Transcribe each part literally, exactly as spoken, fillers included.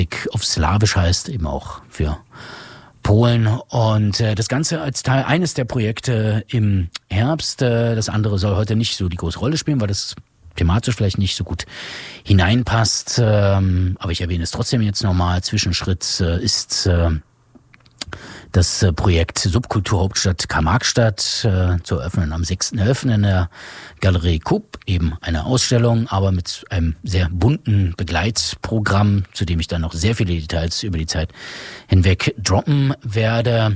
auf Slawisch heißt, eben auch für Polen. Und äh, das Ganze als Teil eines der Projekte im Herbst. Äh, das andere soll heute nicht so die große Rolle spielen, weil das thematisch vielleicht nicht so gut hineinpasst. Ähm, aber ich erwähne es trotzdem jetzt nochmal. Zwischenschritt äh, ist äh, das äh, Projekt Subkulturhauptstadt Karl-Marx-Stadt äh, zu eröffnen am sechsten elften in der Galerie Kupp. Eben eine Ausstellung, aber mit einem sehr bunten Begleitprogramm, zu dem ich dann noch sehr viele Details über die Zeit hinweg droppen werde.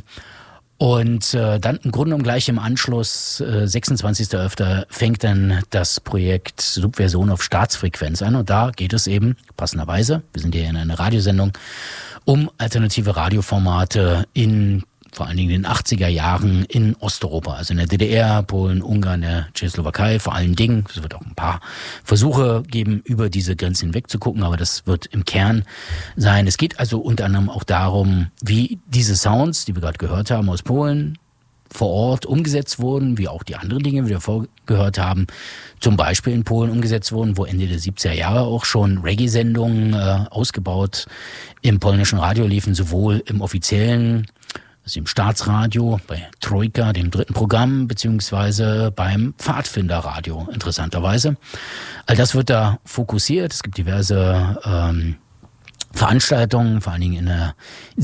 Und äh, dann im Grunde genommen gleich im Anschluss, äh, sechsundzwanzigsten elften fängt dann das Projekt Subversion auf Staatsfrequenz an. Und da geht es eben, passenderweise, wir sind hier in einer Radiosendung, um alternative Radioformate in vor allen Dingen in den achtziger Jahren in Osteuropa, also in der D D R, Polen, Ungarn, der Tschechoslowakei vor allen Dingen. Es wird auch ein paar Versuche geben, über diese Grenzen hinweg zu gucken, aber das wird im Kern sein. Es geht also unter anderem auch darum, wie diese Sounds, die wir gerade gehört haben aus Polen, vor Ort umgesetzt wurden, wie auch die anderen Dinge, die wir vorgehört haben, zum Beispiel in Polen umgesetzt wurden, wo Ende der siebziger Jahre auch schon Reggae-Sendungen äh, ausgebaut im polnischen Radio liefen, sowohl im offiziellen, also im Staatsradio, bei Trojka, dem dritten Programm, beziehungsweise beim Pfadfinderradio, interessanterweise. All das wird da fokussiert. Es gibt diverse ähm, Veranstaltungen, vor allen Dingen in der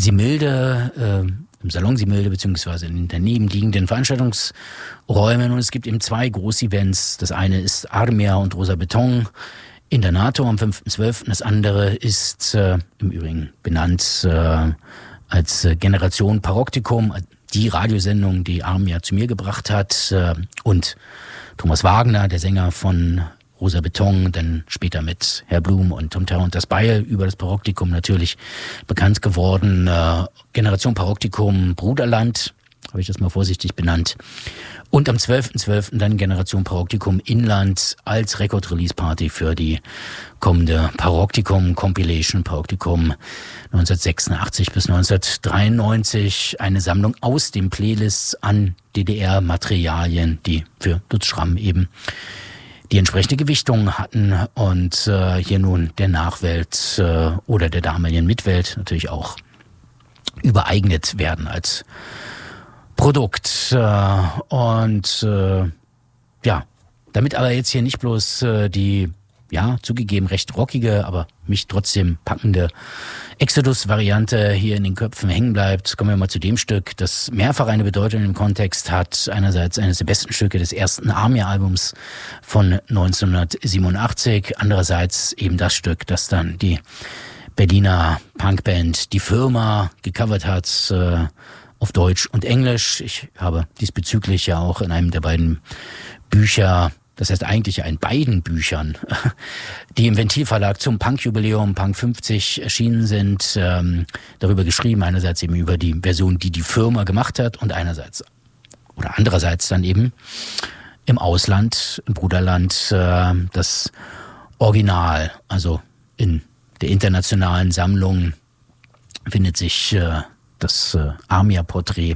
Similde, äh, im Salon Similde, beziehungsweise in den daneben liegenden Veranstaltungsräumen. Und es gibt eben zwei Groß-Events. Das eine ist Armia und Rosa Beton in der NATO am fünften zwölften Das andere ist äh, im Übrigen benannt äh, als äh, Generation Paroktikum, die Radiosendung, die Armia zu mir gebracht hat. Äh, und Thomas Wagner, der Sänger von Rosa Beton, dann später mit Herr Blum und Tom Terror und das Beil über das Paroktikum natürlich bekannt geworden. Äh, Generation Paroktikum Bruderland, habe ich das mal vorsichtig benannt. Und am zwölften zwölften dann Generation Paroktikum Inland als Record-Release-Party für die kommende Paroktikum Compilation, Paroktikum neunzehnhundertsechsundachtzig bis neunzehnhundertdreiundneunzig. Eine Sammlung aus den Playlists an D D R-Materialien, die für Lutz Schramm eben die entsprechende Gewichtung hatten und äh, hier nun der Nachwelt äh, oder der damaligen Mitwelt natürlich auch übereignet werden als Produkt. Äh, und äh, ja, damit aber jetzt hier nicht bloß äh, die, ja, zugegeben recht rockige, aber mich trotzdem packende Exodus-Variante hier in den Köpfen hängen bleibt, kommen wir mal zu dem Stück, das mehrfach eine Bedeutung im Kontext hat. Einerseits eines der besten Stücke des ersten Armia-Albums von neunzehnhundertsiebenundachtzig, andererseits eben das Stück, das dann die Berliner Punkband Die Firma gecovert hat, äh, auf Deutsch und Englisch. Ich habe diesbezüglich ja auch in einem der beiden Bücher, das heißt eigentlich ja in beiden Büchern, die im Ventilverlag zum Punk-Jubiläum Punk fünfzig erschienen sind, ähm, darüber geschrieben. Einerseits eben über die Version, die die Firma gemacht hat und einerseits oder andererseits dann eben im Ausland, im Bruderland, äh, das Original. Also in der internationalen Sammlung findet sich äh, das äh, Armia-Porträt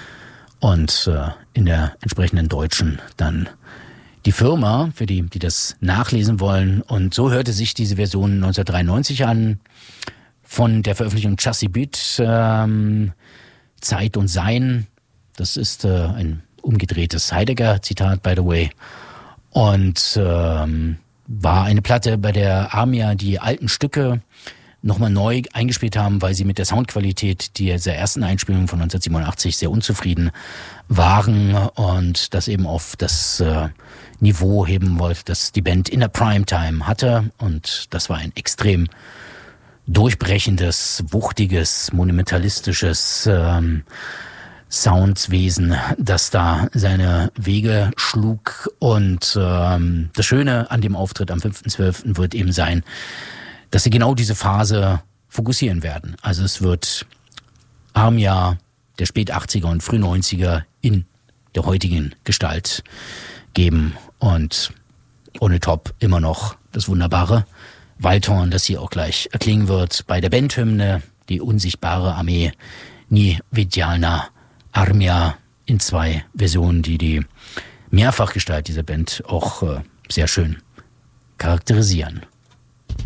und äh, in der entsprechenden deutschen dann die Firma, für die, die das nachlesen wollen. Und so hörte sich diese Version neunzehnhundertdreiundneunzig an, von der Veröffentlichung Chassis Beat, ähm, Zeit und Sein. Das ist äh, ein umgedrehtes Heidegger-Zitat, by the way. Und ähm, war eine Platte, bei der Armia die alten Stücke nochmal neu eingespielt haben, weil sie mit der Soundqualität dieser ersten Einspielung von neunzehnhundertsiebenundachtzig sehr unzufrieden waren und das eben auf das äh, Niveau heben wollte, das die Band in der Primetime hatte. Und das war ein extrem durchbrechendes, wuchtiges, monumentalistisches ähm, Soundswesen, das da seine Wege schlug. Und ähm, das Schöne an dem Auftritt am fünften zwölften wird eben sein, dass sie genau diese Phase fokussieren werden. Also es wird Armia der Spät-achtziger und Früh-neunziger in der heutigen Gestalt geben. Und ohne Top immer noch das wunderbare Waldhorn, das hier auch gleich erklingen wird bei der Bandhymne, die unsichtbare Armee Niewidzialna Armia in zwei Versionen, die die Mehrfachgestalt dieser Band auch äh, sehr schön charakterisieren.